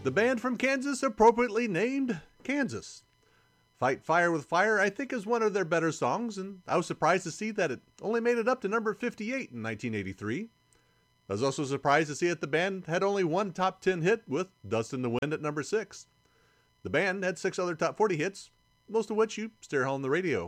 The band from Kansas appropriately named Kansas. Fight Fire with Fire, I think, is one of their better songs, and I was surprised to see that it only made it up to number 58 in 1983. I was also surprised to see that the band had only one top 10 hit with Dust in the Wind at number 6. The band had 6 other top 40 hits, most of which you steer on the radio.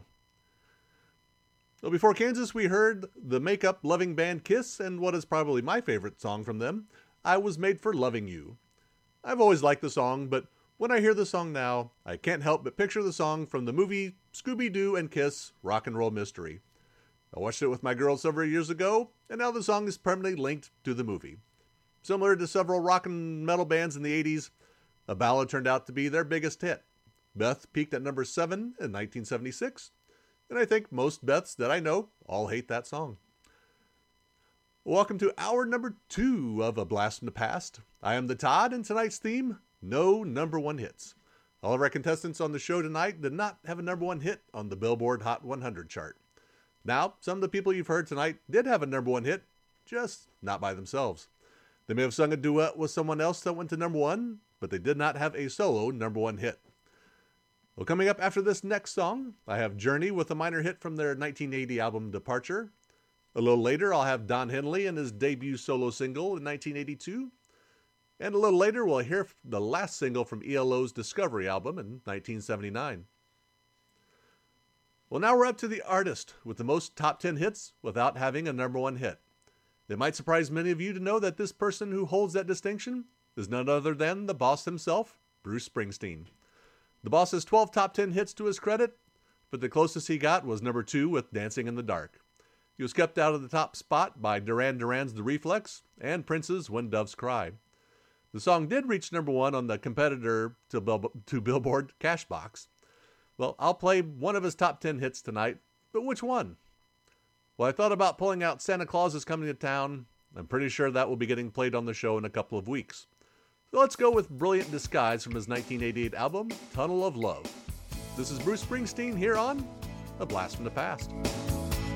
Well, before Kansas, we heard the make-up loving band Kiss and what is probably my favorite song from them, I Was Made for Loving You. I've always liked the song, but when I hear the song now, I can't help but picture the song from the movie Scooby-Doo and Kiss Rock and Roll Mystery. I watched it with my girls several years ago, and now the song is permanently linked to the movie. Similar to several rock and metal bands in the 80s, a ballad turned out to be their biggest hit. Beth peaked at number 7 in 1976, and I think most Beths that I know all hate that song. Welcome to hour number 2 of A Blast from the Past. I am the Todd, and tonight's theme, no number 1 hits. All of our contestants on the show tonight did not have a number 1 hit on the Billboard Hot 100 chart. Now, some of the people you've heard tonight did have a number 1 hit, just not by themselves. They may have sung a duet with someone else that went to number 1, but they did not have a solo number 1 hit. Well, coming up after this next song, I have Journey with a minor hit from their 1980 album Departure. A little later, I'll have Don Henley and his debut solo single in 1982. And a little later, we'll hear the last single from ELO's Discovery album in 1979. Well, now we're up to the artist with the most top 10 hits without having a number 1 hit. It might surprise many of you to know that this person who holds that distinction is none other than the boss himself, Bruce Springsteen. The boss has 12 top 10 hits to his credit, but the closest he got was number 2 with Dancing in the Dark. He was kept out of the top spot by Duran Duran's The Reflex and Prince's When Doves Cry. The song did reach number 1 on the competitor to Billboard Cashbox. Well, I'll play one of his top 10 hits tonight, but which one? Well, I thought about pulling out Santa Claus is Coming to Town. I'm pretty sure that will be getting played on the show in a couple of weeks. So let's go with Brilliant Disguise from his 1988 album, Tunnel of Love. This is Bruce Springsteen here on A Blast from the Past.